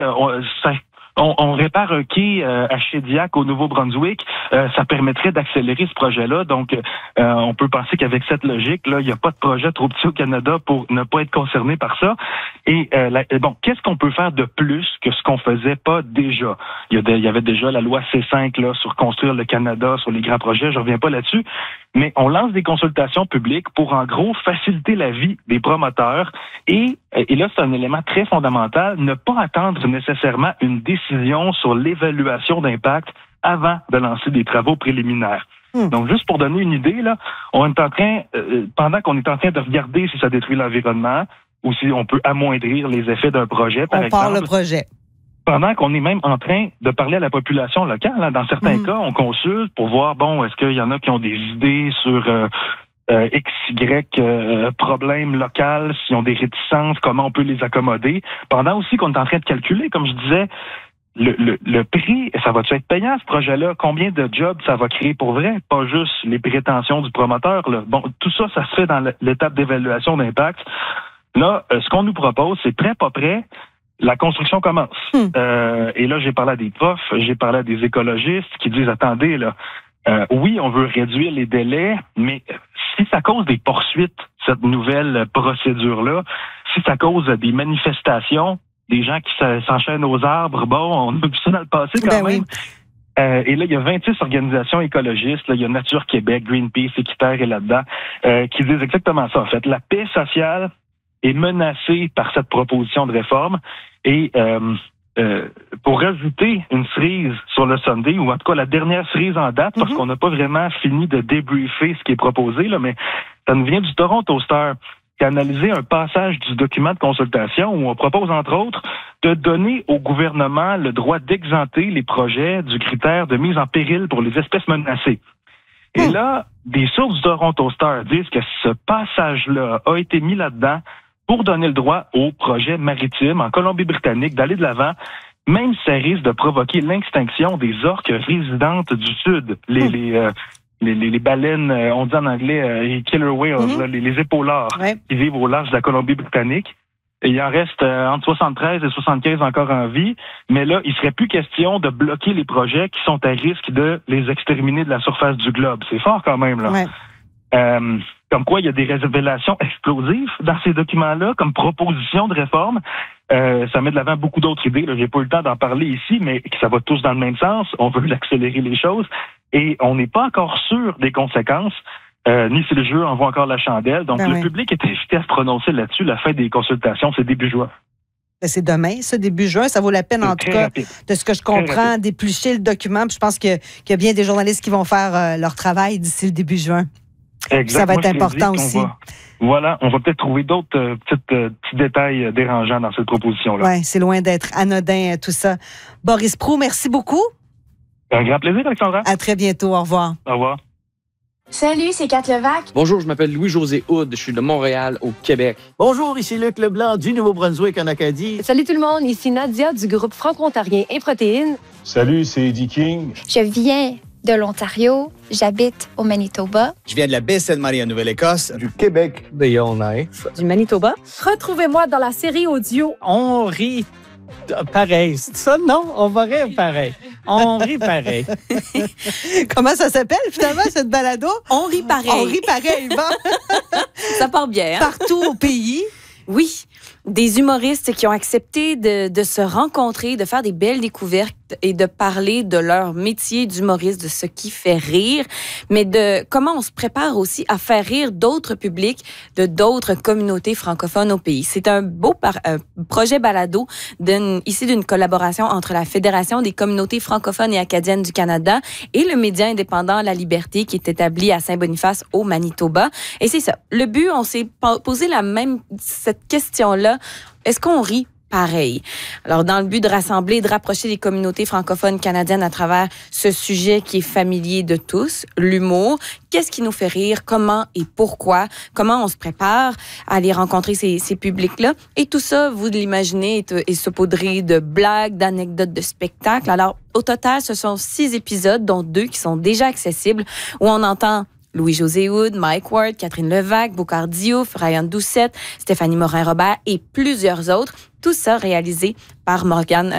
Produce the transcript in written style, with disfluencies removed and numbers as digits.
On répare un quai à Shediac au Nouveau-Brunswick. Ça permettrait d'accélérer ce projet-là. Donc, on peut penser qu'avec cette logique-là, il n'y a pas de projet trop petit au Canada pour ne pas être concerné par ça. Et qu'est-ce qu'on peut faire de plus que ce qu'on faisait pas déjà? Il y avait déjà la loi C5 là, sur construire le Canada, sur les grands projets. Je reviens pas là-dessus. Mais on lance des consultations publiques pour, en gros, faciliter la vie des promoteurs. Et là, c'est un élément très fondamental, ne pas attendre nécessairement une décision sur l'évaluation d'impact avant de lancer des travaux préliminaires. Donc, juste pour donner une idée, là, on est en train, pendant qu'on est en train de regarder si ça détruit l'environnement ou si on peut amoindrir les effets d'un projet, par exemple. On part le projet. Pendant qu'on est même en train de parler à la population locale. Hein. Dans certains cas, on consulte pour voir, est-ce qu'il y en a qui ont des idées sur XY problèmes locaux, s'ils ont des réticences, comment on peut les accommoder. Pendant aussi qu'on est en train de calculer, comme je disais, le prix, ça va-tu être payant, ce projet-là? Combien de jobs ça va créer pour vrai? Pas juste les prétentions du promoteur. Là. Bon, tout ça, ça se fait dans l'étape d'évaluation d'impact. Là, ce qu'on nous propose, c'est prêt, pas prêt. La construction commence. Et là, j'ai parlé à des profs, j'ai parlé à des écologistes qui disent, attendez, là, oui, on veut réduire les délais, mais si ça cause des poursuites, cette nouvelle procédure-là, si ça cause des manifestations, des gens qui s'enchaînent aux arbres, on a vu ça dans le passé quand même. Oui. Et là, il y a 26 organisations écologistes, là, il y a Nature Québec, Greenpeace, Équiterre est là-dedans, qui disent exactement ça. En fait, la paix sociale est menacée par cette proposition de réforme. Et pour rajouter une cerise sur le Sunday, ou en tout cas la dernière cerise en date, parce qu'on n'a pas vraiment fini de débriefer ce qui est proposé, là, mais ça nous vient du Toronto Star, qui a analysé un passage du document de consultation où on propose, entre autres, de donner au gouvernement le droit d'exempter les projets du critère de mise en péril pour les espèces menacées. Et là, des sources du Toronto Star disent que ce passage-là a été mis là-dedans pour donner le droit aux projets maritimes en Colombie-Britannique d'aller de l'avant, même si ça risque de provoquer l'extinction des orques résidentes du Sud, les baleines, on dit en anglais killer whales, là, les épaulards qui vivent au large de la Colombie-Britannique. Et il en reste entre 73 et 75 encore en vie, mais là, il serait plus question de bloquer les projets qui sont à risque de les exterminer de la surface du globe. C'est fort quand même, là. Comme quoi, il y a des révélations explosives dans ces documents-là, comme proposition de réforme. Ça met de l'avant beaucoup d'autres idées. J'ai pas eu le temps d'en parler ici, mais ça va tous dans le même sens. On veut accélérer les choses. Et on n'est pas encore sûr des conséquences, ni si le jeu envoie encore la chandelle. Donc, le public est invité à se prononcer là-dessus. La fin des consultations, c'est début juin. C'est demain, ça, début juin. Ça vaut la peine, en tout cas, de ce que je comprends, d'éplucher le document. Puis je pense qu'il y a bien des journalistes qui vont faire leur travail d'ici le début juin. Exact. Ça va être important aussi. On va peut-être trouver d'autres petits détails dérangeants dans cette proposition-là. Oui, c'est loin d'être anodin, tout ça. Boris Proulx, merci beaucoup. Un grand plaisir, Alexandra. À très bientôt. Au revoir. Au revoir. Salut, c'est Kat Levac. Bonjour, je m'appelle Louis-José Houd, je suis de Montréal, au Québec. Bonjour, ici Luc Leblanc du Nouveau-Brunswick en Acadie. Salut tout le monde, ici Nadia du groupe franco-ontarien Improtéine. Salut, c'est Eddie King. Je viens de l'Ontario, j'habite au Manitoba. Je viens de la baie Sainte-Marie en Nouvelle-Écosse. Du Québec. De Yellowknife. Du Manitoba. Retrouvez-moi dans la série audio On rit pareil. C'est ça, non? On va rire pareil. On rit pareil. Comment ça s'appelle, finalement, cette balado? On rit pareil. On rit pareil, bon. Ça part bien, hein? Partout au pays. Oui, des humoristes qui ont accepté de se rencontrer, de faire des belles découvertes et de parler de leur métier d'humoriste, de ce qui fait rire, mais de comment on se prépare aussi à faire rire d'autres publics de d'autres communautés francophones au pays. C'est un beau projet balado issu d'une collaboration entre la Fédération des communautés francophones et acadiennes du Canada et le média indépendant La Liberté qui est établi à Saint-Boniface au Manitoba. Et c'est ça. Le but, on s'est posé cette question-là. Est-ce qu'on rit pareil? Alors, dans le but de rassembler et de rapprocher les communautés francophones canadiennes à travers ce sujet qui est familier de tous, l'humour, qu'est-ce qui nous fait rire, comment et pourquoi, comment on se prépare à aller rencontrer ces publics-là. Et tout ça, vous l'imaginez, est saupoudré de blagues, d'anecdotes, de spectacles. Alors, au total, ce sont 6 épisodes, dont 2 qui sont déjà accessibles, où on entend Louis-José Houd, Mike Ward, Catherine Levac, Boucard Diouf, Ryan Doucette, Stéphanie Morin-Robert et plusieurs autres. Tout ça réalisé par Morgane